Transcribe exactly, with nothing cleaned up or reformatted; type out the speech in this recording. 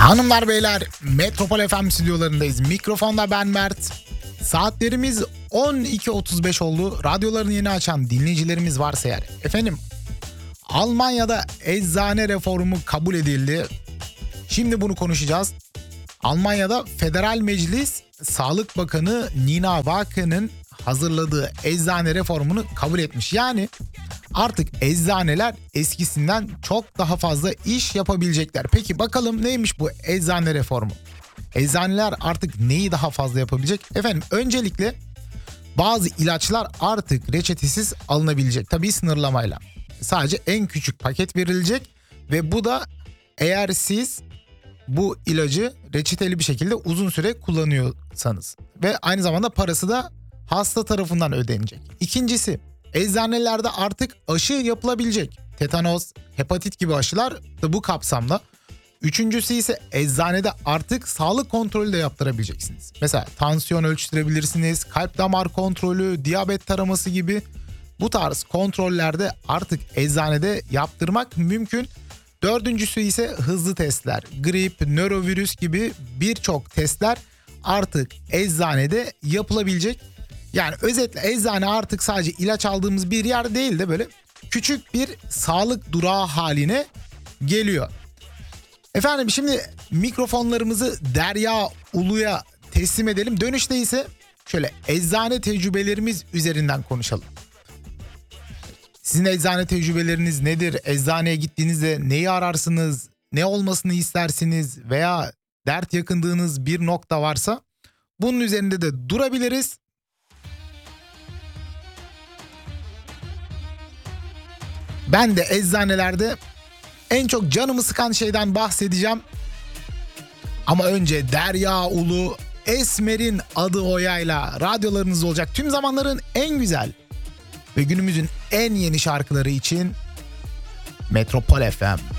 Hanımlar beyler, Metropol F M stüdyolarındayız. Mikrofonda ben Mert. Saatlerimiz on iki otuz beş oldu. Radyolarını yeni açan dinleyicilerimiz varsa eğer. Efendim, Almanya'da eczane reformu kabul edildi. Şimdi bunu konuşacağız. Almanya'da Federal Meclis, Sağlık Bakanı Nina Wagenknecht'in hazırladığı eczane reformunu kabul etmiş. Yani artık eczaneler eskisinden çok daha fazla iş yapabilecekler. Peki bakalım neymiş bu eczane reformu? Eczaneler artık neyi daha fazla yapabilecek? Efendim, öncelikle bazı ilaçlar artık reçetesiz alınabilecek. Tabii sınırlamayla. Sadece en küçük paket verilecek ve bu da eğer siz bu ilacı reçeteli bir şekilde uzun süre kullanıyorsanız ve aynı zamanda parası da hasta tarafından ödenecek. İkincisi, eczanelerde artık aşı yapılabilecek. Tetanos, hepatit gibi aşılar da bu kapsamda. Üçüncüsü ise eczanede artık sağlık kontrolü de yaptırabileceksiniz. Mesela tansiyon ölçtürebilirsiniz, kalp damar kontrolü, diyabet taraması gibi bu tarz kontrollerde artık eczanede yaptırmak mümkün. Dördüncüsü ise hızlı testler. Grip, nörovirüs gibi birçok testler artık eczanede yapılabilecek. Yani özetle eczane artık sadece ilaç aldığımız bir yer değil de böyle küçük bir sağlık durağı haline geliyor. Efendim, şimdi mikrofonlarımızı Derya Ulu'ya teslim edelim. Dönüşte ise şöyle eczane tecrübelerimiz üzerinden konuşalım. Sizin eczane tecrübeleriniz nedir? Eczaneye gittiğinizde neyi ararsınız? Ne olmasını istersiniz? Veya dert yakındığınız bir nokta varsa bunun üzerinde de durabiliriz. Ben de eczanelerde en çok canımı sıkan şeyden bahsedeceğim. Ama önce Derya Ulu, Esmer'in adı Oya'yla radyolarınız olacak. Tüm zamanların en güzel ve günümüzün en yeni şarkıları için Metropol F M.